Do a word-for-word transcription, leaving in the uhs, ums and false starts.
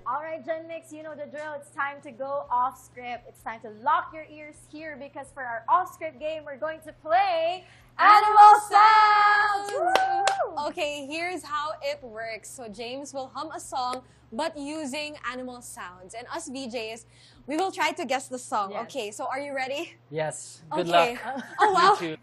All right, Gen Mix, you know the drill. It's time to go off script. It's time to lock your ears here because for our off script game, we're going to play Animal Sounds! Woo! Okay, here's how it works. So James will hum a song, but using animal sounds. And us V Js, we will try to guess the song. Yes. Okay, so are you ready? Yes. Good Okay. luck. Oh, wow. You too.